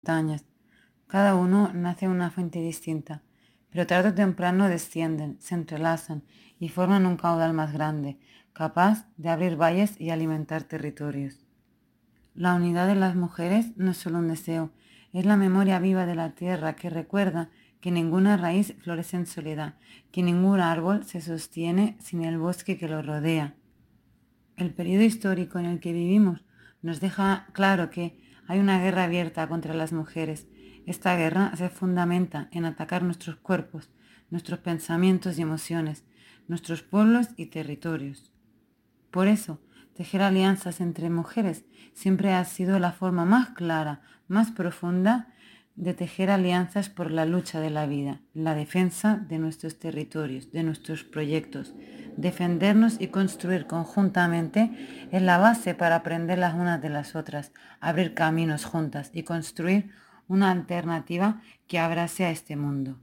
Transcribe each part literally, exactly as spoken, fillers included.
montañas. Cada uno nace en una fuente distinta, pero tarde o temprano descienden, se entrelazan y forman un caudal más grande, capaz de abrir valles y alimentar territorios. La unidad de las mujeres no es solo un deseo, es la memoria viva de la tierra que recuerda que ninguna raíz florece en soledad, que ningún árbol se sostiene sin el bosque que lo rodea. El periodo histórico en el que vivimos nos deja claro que hay una guerra abierta contra las mujeres. Esta guerra se fundamenta en atacar nuestros cuerpos, nuestros pensamientos y emociones, nuestros pueblos y territorios. Por eso, tejer alianzas entre mujeres siempre ha sido la forma más clara, más profunda de tejer alianzas por la lucha de la vida, la defensa de nuestros territorios, de nuestros proyectos. Defendernos y construir conjuntamente es la base para aprender las unas de las otras, abrir caminos juntas y construir una alternativa que abrace a este mundo.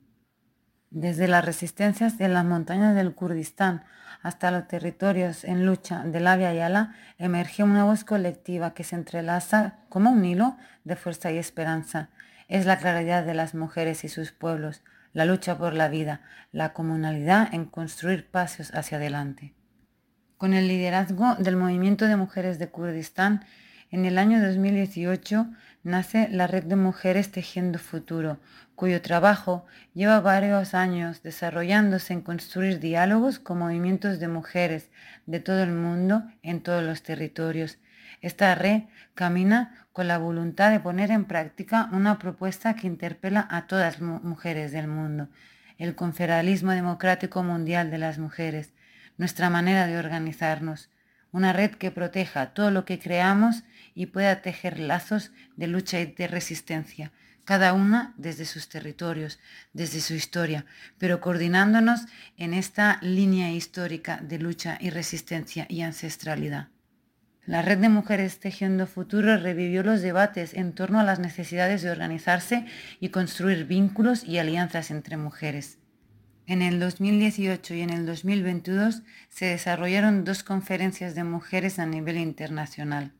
Desde las resistencias en las montañas del Kurdistán hasta los territorios en lucha de Abya Yala, emerge una voz colectiva que se entrelaza como un hilo de fuerza y esperanza. Es la claridad de las mujeres y sus pueblos, la lucha por la vida, la comunalidad en construir pasos hacia adelante. Con el liderazgo del Movimiento de Mujeres de Kurdistán, en el año dos mil dieciocho nace la Red de Mujeres Tejiendo Futuro, cuyo trabajo lleva varios años desarrollándose en construir diálogos con movimientos de mujeres de todo el mundo en todos los territorios. Esta red camina con la voluntad de poner en práctica una propuesta que interpela a todas las mujeres del mundo, el confederalismo democrático mundial de las mujeres, nuestra manera de organizarnos, una red que proteja todo lo que creamos y pueda tejer lazos de lucha y de resistencia, cada una desde sus territorios, desde su historia, pero coordinándonos en esta línea histórica de lucha y resistencia y ancestralidad. La Red de Mujeres Tejiendo Futuro revivió los debates en torno a las necesidades de organizarse y construir vínculos y alianzas entre mujeres. En el dos mil dieciocho y en el dos mil veintidós se desarrollaron dos conferencias de mujeres a nivel internacional.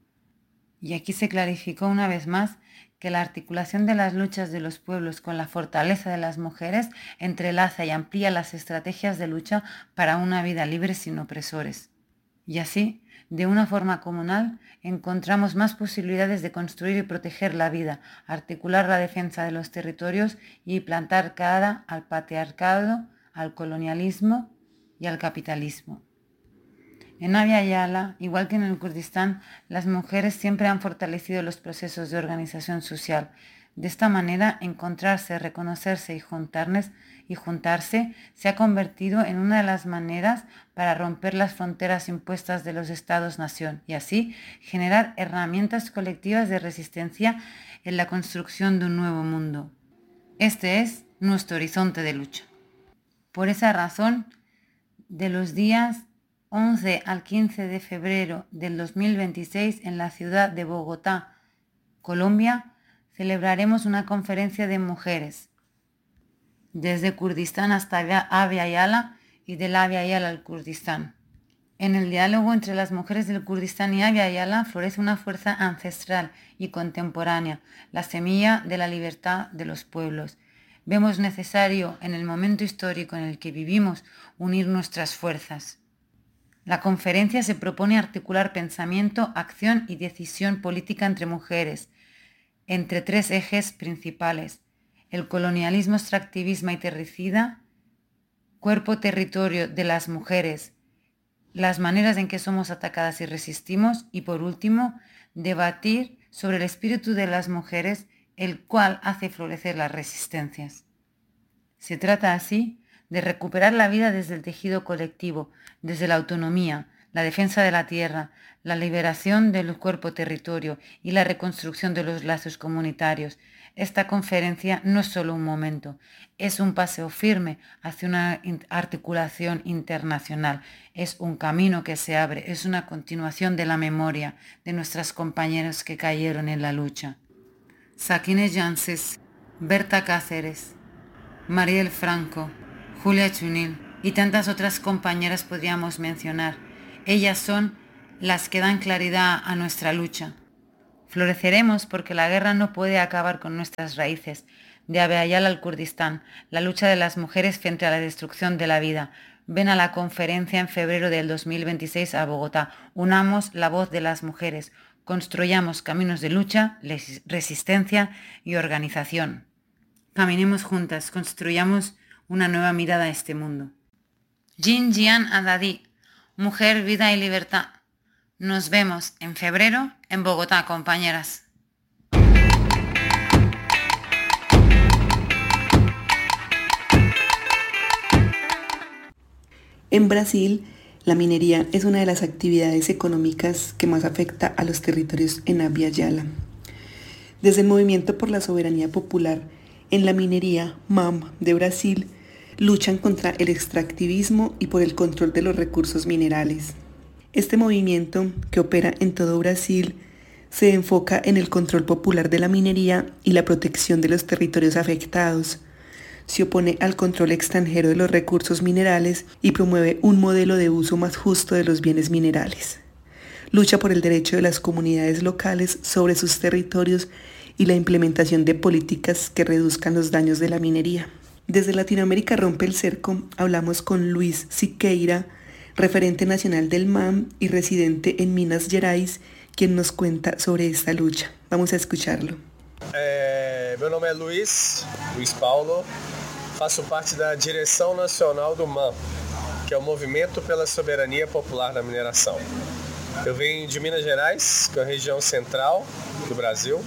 Y aquí se clarificó una vez más que la articulación de las luchas de los pueblos con la fortaleza de las mujeres entrelaza y amplía las estrategias de lucha para una vida libre sin opresores. Y así, de una forma comunal, encontramos más posibilidades de construir y proteger la vida, articular la defensa de los territorios y plantar cara al patriarcado, al colonialismo y al capitalismo. En Abya Yala, igual que en el Kurdistán, las mujeres siempre han fortalecido los procesos de organización social. De esta manera, encontrarse, reconocerse y juntarse, y juntarse se ha convertido en una de las maneras para romper las fronteras impuestas de los estados-nación y así generar herramientas colectivas de resistencia en la construcción de un nuevo mundo. Este es nuestro horizonte de lucha. Por esa razón, de los días once al quince de febrero del dos mil veintiséis en la ciudad de Bogotá, Colombia, celebraremos una conferencia de mujeres, desde Kurdistán hasta Abya Yala y del Abya Yala al Kurdistán. En el diálogo entre las mujeres del Kurdistán y Abya Yala florece una fuerza ancestral y contemporánea, la semilla de la libertad de los pueblos. Vemos necesario, en el momento histórico en el que vivimos, unir nuestras fuerzas. La conferencia se propone articular pensamiento, acción y decisión política entre mujeres, entre tres ejes principales: el colonialismo, extractivismo y terricida, cuerpo-territorio de las mujeres, las maneras en que somos atacadas y resistimos, y por último, debatir sobre el espíritu de las mujeres, el cual hace florecer las resistencias. Se trata así de recuperar la vida desde el tejido colectivo, desde la autonomía, la defensa de la tierra, la liberación del cuerpo-territorio y la reconstrucción de los lazos comunitarios. Esta conferencia no es solo un momento, es un paseo firme hacia una articulación internacional, es un camino que se abre, es una continuación de la memoria de nuestras compañeras que cayeron en la lucha. Sakine Janses, Berta Cáceres, Mariel Franco, Julia Chunil y tantas otras compañeras podríamos mencionar. Ellas son las que dan claridad a nuestra lucha. Floreceremos porque la guerra no puede acabar con nuestras raíces, de Abyayal al Kurdistán, la lucha de las mujeres frente a la destrucción de la vida. Ven a la conferencia en febrero del dos mil veintiséis a Bogotá. Unamos la voz de las mujeres. Construyamos caminos de lucha, resistencia y organización. Caminemos juntas, construyamos una nueva mirada a este mundo. Jin Jian Adadi, Mujer, Vida y Libertad. Nos vemos en febrero en Bogotá, compañeras. En Brasil, la minería es una de las actividades económicas que más afecta a los territorios en Abya-Yala. Desde el Movimiento por la Soberanía Popular en la Minería, M A M, de Brasil, luchan contra el extractivismo y por el control de los recursos minerales. Este movimiento, que opera en todo Brasil, se enfoca en el control popular de la minería y la protección de los territorios afectados. Se opone al control extranjero de los recursos minerales y promueve un modelo de uso más justo de los bienes minerales. Lucha por el derecho de las comunidades locales sobre sus territorios y la implementación de políticas que reduzcan los daños de la minería. Desde Latinoamérica Rompe el Cerco hablamos con Luis Siqueira, referente nacional del M A M y residente en Minas Gerais, quien nos cuenta sobre esta lucha. Vamos a escucharlo. É, meu nome é Luiz, Luiz Paulo, faço parte da direção nacional do M A M, que é o Movimento pela Soberania Popular da Mineração. Eu venho de Minas Gerais, que é a região central do Brasil,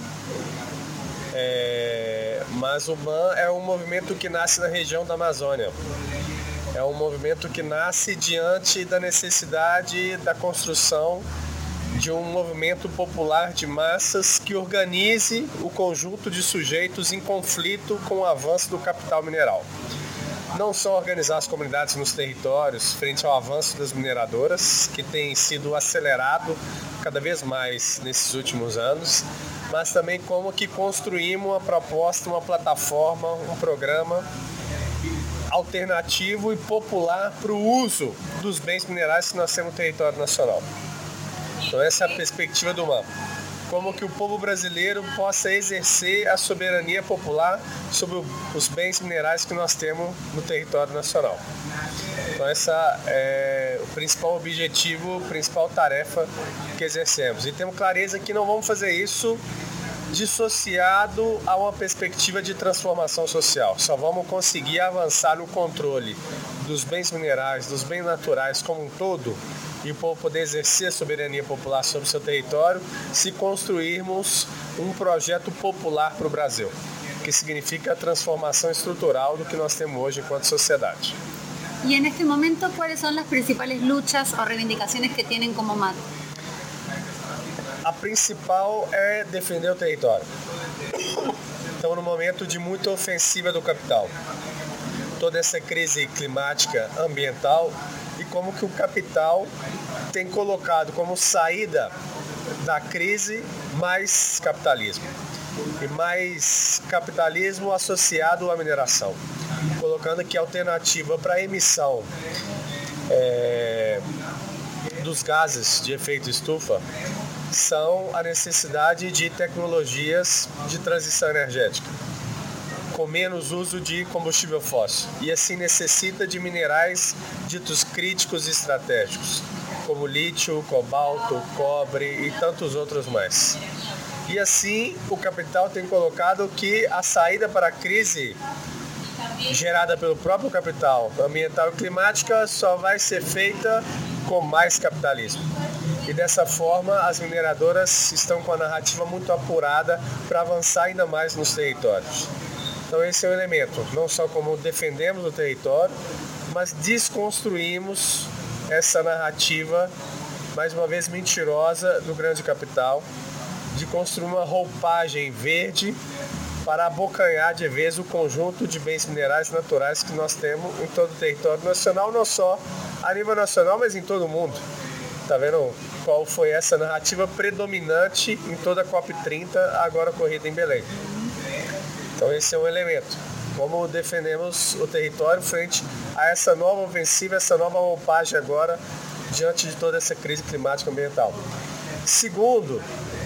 é, mas o M A M é um movimento que nasce na região da Amazônia. É um movimento que nasce diante da necessidade da construção de um movimento popular de massas que organize o conjunto de sujeitos em conflito com o avanço do capital mineral. Não só organizar as comunidades nos territórios frente ao avanço das mineradoras, que tem sido acelerado cada vez mais nesses últimos anos, mas também como que construímos uma proposta, uma plataforma, um programa alternativo e popular para o uso dos bens minerais que nós temos no território nacional. Então essa é a perspectiva do M A M. Como que o povo brasileiro possa exercer a soberania popular sobre os bens minerais que nós temos no território nacional. Então essa é o principal objetivo, a principal tarefa que exercemos. E temos clareza que não vamos fazer isso dissociado a uma perspectiva de transformação social. Só vamos conseguir avançar no controle dos bens minerais, dos bens naturais como um todo, e o povo poder exercer a soberania popular sobre o seu território, se construirmos um projeto popular para o Brasil, que significa a transformação estrutural do que nós temos hoje enquanto sociedade. E neste momento, quais são as principais lutas ou reivindicações que têm como M A M? A principal é defender o território. Estamos num momento de muita ofensiva do capital. Toda essa crise climática, ambiental, e como que o capital tem colocado como saída da crise mais capitalismo. E mais capitalismo associado à mineração. Colocando que a alternativa para a emissão é, dos gases de efeito estufa são a necessidade de tecnologias de transição energética, com menos uso de combustível fóssil, e assim necessita de minerais ditos críticos e estratégicos, como lítio, cobalto, cobre e tantos outros mais. E assim o capital tem colocado que a saída para a crise gerada pelo próprio capital ambiental e climática só vai ser feita com mais capitalismo. E dessa forma as mineradoras estão com a narrativa muito apurada para avançar ainda mais nos territórios. Então esse é o elemento, não só como defendemos o território, mas desconstruímos essa narrativa, mais uma vez mentirosa, do grande capital, de construir uma roupagem verde para abocanhar de vez o conjunto de bens minerais naturais que nós temos em todo o território nacional, não só a nível nacional, mas em todo o mundo. Tá vendo qual foi essa narrativa predominante em toda a COP trinta, agora ocorrida em Belém? Então esse é um elemento. Como defendemos o território frente a essa nova ofensiva, essa nova roupagem agora, diante de toda essa crise climática ambiental. Segundo,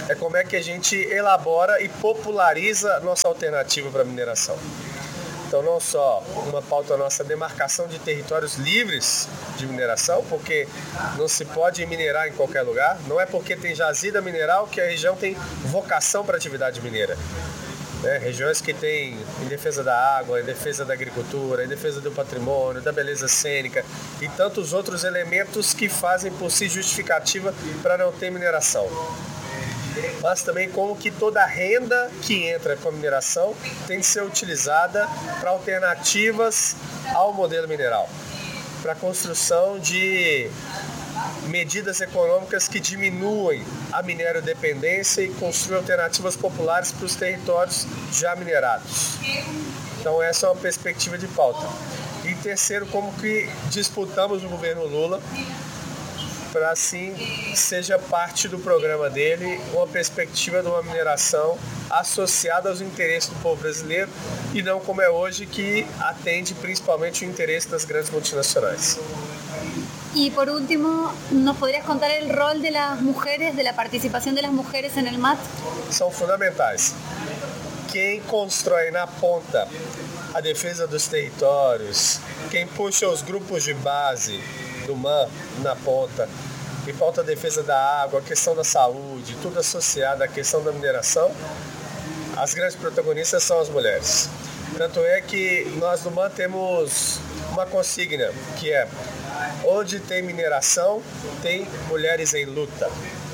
é como é que a gente elabora e populariza nossa alternativa para a mineração. Então, não só uma pauta nossa demarcação de territórios livres de mineração, porque não se pode minerar em qualquer lugar. Não é porque tem jazida mineral que a região tem vocação para atividade mineira. Né? Regiões que têm em defesa da água, em defesa da agricultura, em defesa do patrimônio, da beleza cênica e tantos outros elementos que fazem por si justificativa para não ter mineração. Mas também como que toda a renda que entra com a mineração tem que ser utilizada para alternativas ao modelo mineral, para a construção de medidas econômicas que diminuem a minério-dependência e construam alternativas populares para os territórios já minerados. Então essa é uma perspectiva de pauta. E terceiro, como que disputamos o governo Lula para assim seja parte do programa dele uma perspectiva de uma mineração associada aos interesses do povo brasileiro e não como é hoje, que atende principalmente o interesse das grandes multinacionais. Y por último, ¿nos podrías contar el rol de las mujeres, de la participación de las mujeres en el M A T? São fundamentais. Quem constrói na ponta a defesa dos territórios, quem puxa os grupos de base do M A na ponta e pauta a defesa da água, a questão da saúde, tudo associado à questão da mineração, as grandes protagonistas são as mulheres. Tanto é que nós no M A temos uma consigna, que é: onde tem mineração, tem mulheres em luta.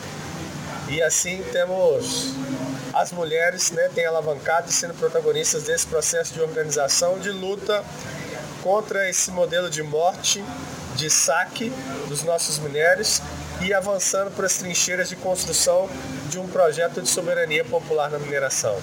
E assim temos as mulheres, né, têm alavancado e sendo protagonistas desse processo de organização, de luta contra esse modelo de morte, de saque dos nossos minérios e avançando para as trincheiras de construção de um projeto de soberania popular na mineração.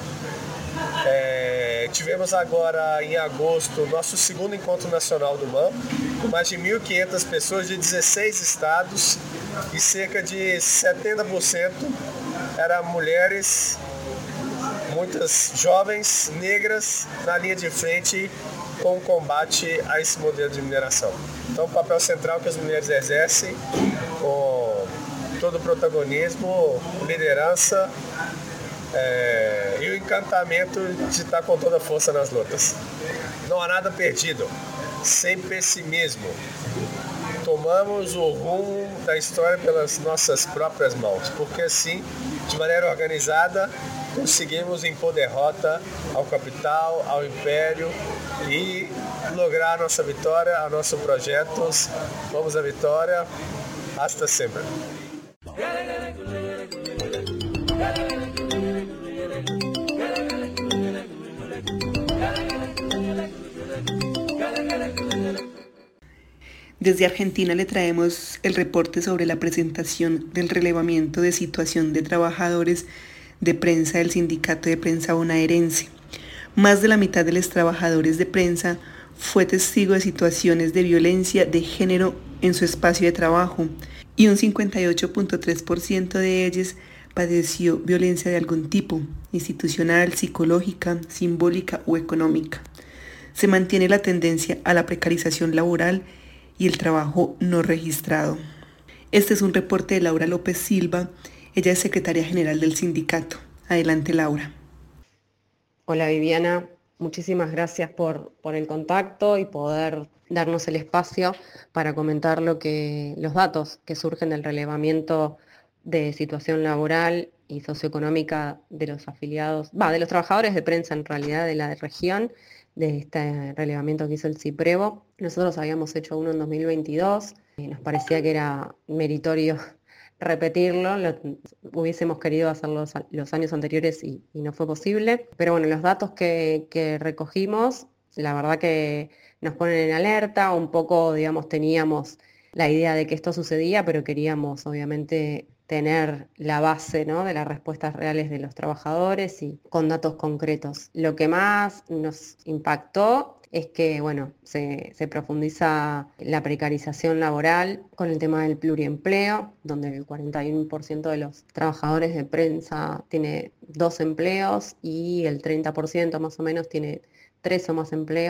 É, tivemos agora em agosto o nosso segundo encontro nacional do M A, com mais de mil e quinhentas pessoas de dezesseis estados e cerca de setenta por cento eram mulheres, muitas jovens, negras, na linha de frente com o combate a esse modelo de mineração. Então o papel central que as mulheres exercem, com todo o protagonismo, liderança, É, e o encantamento de estar com toda a força nas lutas. Não há nada perdido, sem pessimismo. Tomamos o rumo da história pelas nossas próprias mãos, porque assim, de maneira organizada, conseguimos impor derrota ao capital, ao império e lograr a nossa vitória, a nossos projetos. Vamos à vitória, hasta sempre. Desde Argentina le traemos el reporte sobre la presentación del relevamiento de situación de trabajadores de prensa del Sindicato de Prensa Bonaerense. Más de la mitad de los trabajadores de prensa fue testigo de situaciones de violencia de género en su espacio de trabajo y un cincuenta y ocho punto tres por ciento de ellos padeció violencia de algún tipo, institucional, psicológica, simbólica o económica. Se mantiene la tendencia a la precarización laboral y el trabajo no registrado. Este es un reporte de Laura López Silva, ella es secretaria general del sindicato. Adelante, Laura. Hola, Viviana, muchísimas gracias por, por el contacto y poder darnos el espacio para comentar lo que, los datos que surgen del relevamiento de situación laboral y socioeconómica de los afiliados, va, de los trabajadores de prensa en realidad de la región, de este relevamiento que hizo el CIPREVO. Nosotros habíamos hecho uno en dos mil veintidós, y nos parecía que era meritorio repetirlo, lo, hubiésemos querido hacerlo los, los años anteriores y, y no fue posible, pero bueno, los datos que, que recogimos, la verdad que nos ponen en alerta, un poco, digamos, teníamos la idea de que esto sucedía, pero queríamos obviamente tener la base, ¿no?, de las respuestas reales de los trabajadores y con datos concretos. Lo que más nos impactó es que, bueno, se, se profundiza la precarización laboral con el tema del pluriempleo, donde el cuarenta y uno por ciento de los trabajadores de prensa tiene dos empleos y el treinta por ciento más o menos tiene tres o más empleos,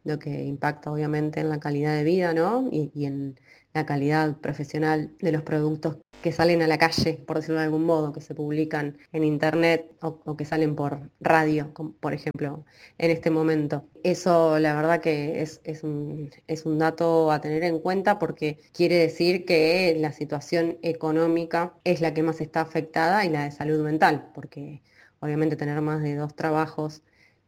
lo que impacta obviamente en la calidad de vida, ¿no? Y, y en la calidad profesional de los productos que salen a la calle, por decirlo de algún modo, que se publican en internet o, o que salen por radio, como por ejemplo, en este momento. Eso la verdad que es, es, un, es un dato a tener en cuenta porque quiere decir que la situación económica es la que más está afectada y la de salud mental, porque obviamente tener más de dos trabajos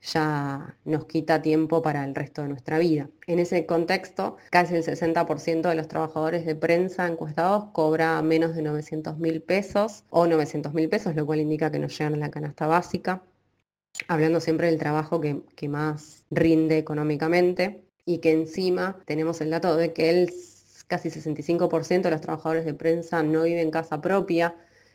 ya nos quita tiempo para el resto de nuestra vida. En ese contexto, casi el sesenta por ciento de los trabajadores de prensa encuestados cobra menos de novecientos mil pesos o novecientos mil pesos, lo cual indica que no llegan a la canasta básica, hablando siempre del trabajo que, que más rinde económicamente, y que encima tenemos el dato de que el casi sesenta y cinco por ciento de los trabajadores de prensa no vive en casa propia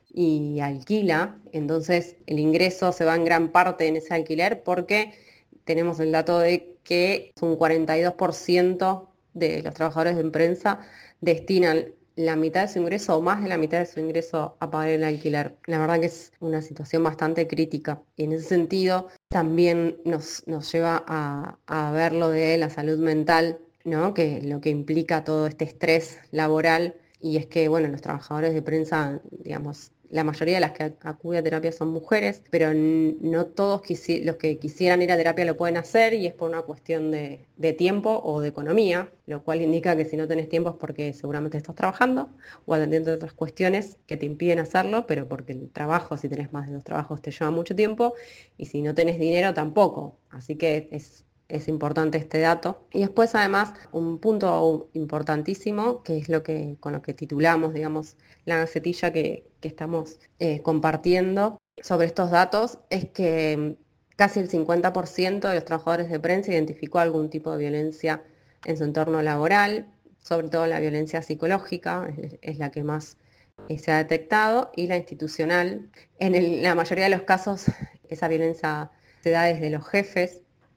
y alquila, entonces el ingreso se va en gran parte en ese alquiler porque tenemos el dato de que un cuarenta y dos por ciento de los trabajadores de prensa destinan la mitad de su ingreso o más de la mitad de su ingreso a pagar el alquiler. La verdad que es una situación bastante crítica y en ese sentido también nos, nos lleva a, a ver lo de la salud mental, ¿no? Que lo que implica todo este estrés laboral, y es que, bueno, los trabajadores de prensa, digamos, la mayoría de las que acude a terapia son mujeres, pero no todos quisi- los que quisieran ir a terapia lo pueden hacer y es por una cuestión de, de tiempo o de economía, lo cual indica que si no tenés tiempo es porque seguramente estás trabajando o atendiendo a otras cuestiones que te impiden hacerlo, pero porque el trabajo, si tenés más de dos trabajos, te lleva mucho tiempo y si no tenés dinero tampoco. Así que es... Es importante este dato. Y después, además, un punto importantísimo, que es lo que con lo que titulamos, digamos, la gacetilla que, que estamos eh, compartiendo sobre estos datos, es que casi el cincuenta por ciento de los trabajadores de prensa identificó algún tipo de violencia en su entorno laboral, sobre todo la violencia psicológica, es, es la que más eh, se ha detectado, y la institucional. En el, la mayoría de los casos, esa violencia se da desde los jefes,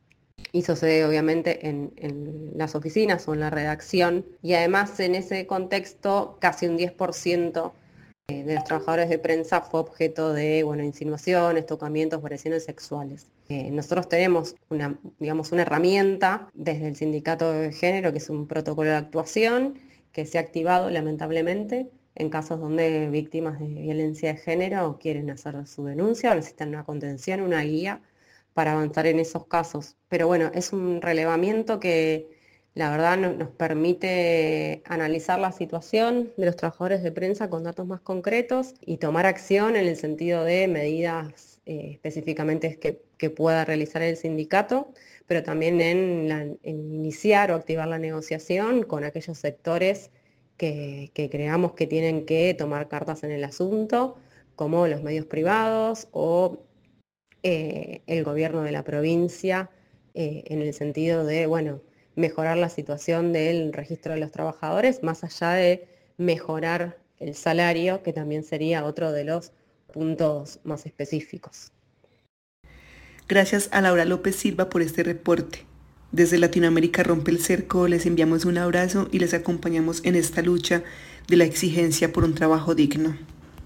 y sucede obviamente en, en las oficinas o en la redacción, y además en ese contexto casi un diez por ciento de los trabajadores de prensa fue objeto de, bueno, insinuaciones, tocamientos, agresiones sexuales. Eh, nosotros tenemos una, digamos, una herramienta desde el Sindicato de Género, que es un protocolo de actuación que se ha activado lamentablemente en casos donde víctimas de violencia de género quieren hacer su denuncia o necesitan una contención, una guía para avanzar en esos casos. Pero bueno, es un relevamiento que la verdad no, nos permite analizar la situación de los trabajadores de prensa con datos más concretos y tomar acción en el sentido de medidas eh, específicamente que, que pueda realizar el sindicato, pero también en, la, en iniciar o activar la negociación con aquellos sectores que, que creamos que tienen que tomar cartas en el asunto, como los medios privados o Eh, el gobierno de la provincia, eh, en el sentido de, bueno, mejorar la situación del registro de los trabajadores, más allá de mejorar el salario, que también sería otro de los puntos más específicos. Gracias a Laura López Silva por este reporte. Desde Latinoamérica Rompe el Cerco les enviamos un abrazo y les acompañamos en esta lucha de la exigencia por un trabajo digno.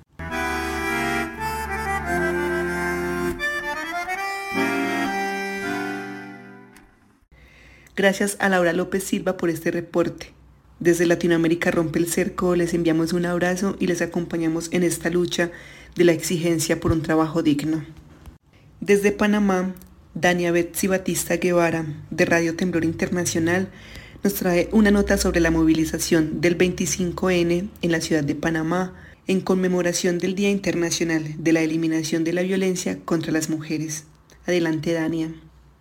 Gracias a Laura López Silva por este reporte. Desde Latinoamérica Rompe el Cerco les enviamos un abrazo y les acompañamos en esta lucha de la exigencia por un trabajo digno. Desde Panamá, Dania Betsy Batista Guevara, de Radio Temblor Internacional, nos trae una nota sobre la movilización del veinticinco ene en la ciudad de Panamá en conmemoración del Día Internacional de la Eliminación de la Violencia contra las Mujeres. Adelante, Dania.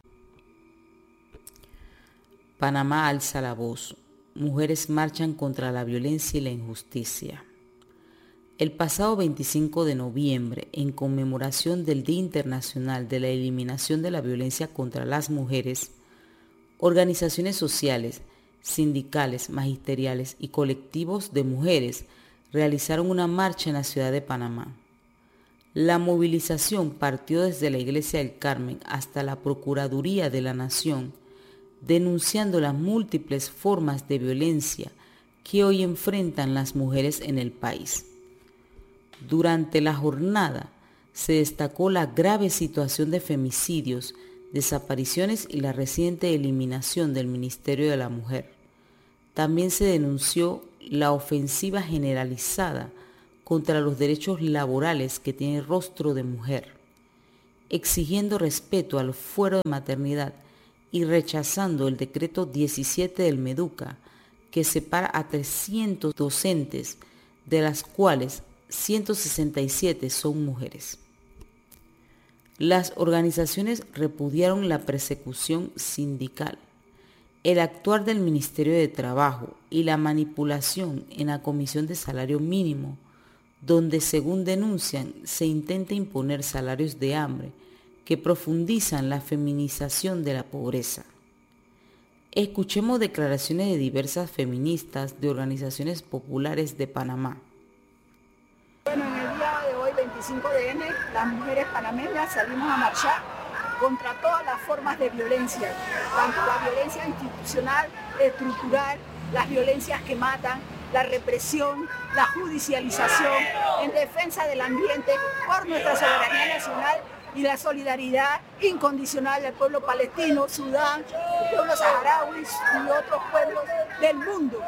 Panamá alza la voz. Mujeres marchan contra la violencia y la injusticia. El pasado veinticinco de noviembre, en conmemoración del Día Internacional de la Eliminación de la Violencia contra las Mujeres, organizaciones sociales, sindicales, magisteriales y colectivos de mujeres realizaron una marcha en la ciudad de Panamá. La movilización partió desde la Iglesia del Carmen hasta la Procuraduría de la Nación, denunciando las múltiples formas de violencia que hoy enfrentan las mujeres en el país. Durante la jornada se destacó la grave situación de femicidios desapariciones y la reciente eliminación del Ministerio de la Mujer. También se denunció la ofensiva generalizada contra los derechos laborales que tiene rostro de mujer, exigiendo respeto al fuero de maternidad y rechazando el decreto diecisiete del Meduca, que separa a trescientos docentes, de las cuales ciento sesenta y siete son mujeres. Las organizaciones repudiaron la persecución sindical, el actuar del Ministerio de Trabajo y la manipulación en la Comisión de Salario Mínimo, donde, según denuncian, se intenta imponer salarios de hambre que profundizan la feminización de la pobreza. Escuchemos declaraciones de diversas feministas de organizaciones populares de Panamá. Bueno, en el día de hoy, veinticinco de enero, las mujeres panameñas salimos a marchar contra todas las formas de violencia, tanto la violencia institucional, estructural, las violencias que matan, la represión, la judicialización, en defensa del ambiente, por nuestra soberanía nacional y la solidaridad incondicional del pueblo palestino, Sudán, pueblos saharauis y otros pueblos del mundo.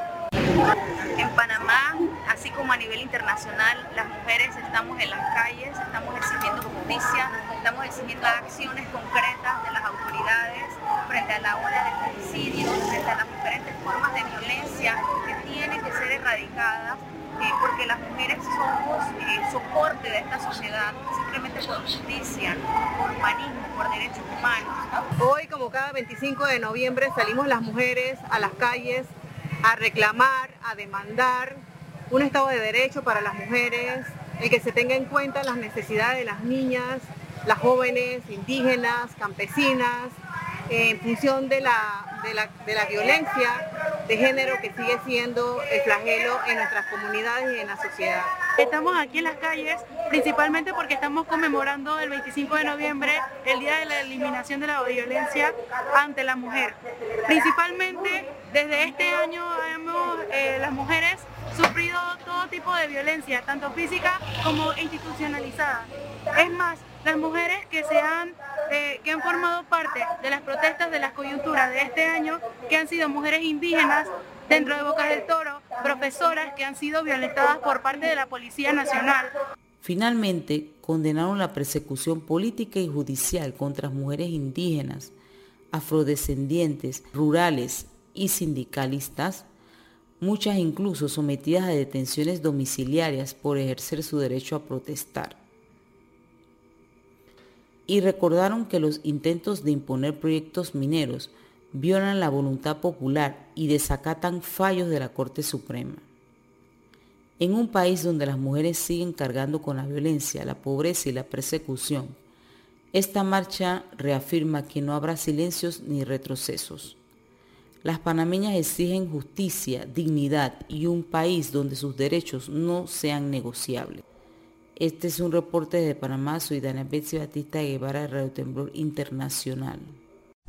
En Panamá, así como a nivel internacional, las mujeres estamos en las calles, estamos exigiendo justicia, estamos exigiendo acciones concretas de las autoridades frente a la ola de femicidios, frente a las diferentes formas de violencia que tienen que ser erradicadas, eh, porque las mujeres somos eh, soporte de esta sociedad, simplemente por justicia, por humanismo, por derechos humanos, ¿no? Hoy, como cada veinticinco de noviembre, salimos las mujeres a las calles a reclamar, a demandar un Estado de Derecho para las mujeres, el que se tenga en cuenta las necesidades de las niñas, las jóvenes, indígenas, campesinas, en función de la, de la, de la violencia de género que sigue siendo el flagelo en nuestras comunidades y en la sociedad. Estamos aquí en las calles principalmente porque estamos conmemorando el veinticinco de noviembre el Día de la Eliminación de la Violencia ante la Mujer. Principalmente desde este año hemos, eh, las mujeres sufrido todo tipo de violencia, tanto física como institucionalizada. Es más, las mujeres que, se han, eh, que han formado parte de las protestas de las coyunturas de este año, que han sido mujeres indígenas dentro de Bocas del Toro, profesoras que han sido violentadas por parte de la Policía Nacional. Finalmente, condenaron la persecución política y judicial contra mujeres indígenas, afrodescendientes, rurales y sindicalistas, muchas incluso sometidas a detenciones domiciliarias por ejercer su derecho a protestar. Y recordaron que los intentos de imponer proyectos mineros violan la voluntad popular y desacatan fallos de la Corte Suprema. En un país donde las mujeres siguen cargando con la violencia, la pobreza y la persecución, esta marcha reafirma que no habrá silencios ni retrocesos. Las panameñas exigen justicia, dignidad y un país donde sus derechos no sean negociables. Este es un reporte de Panamá. Soy Dana Betsy Batista Guevara de Radio Temblor Internacional.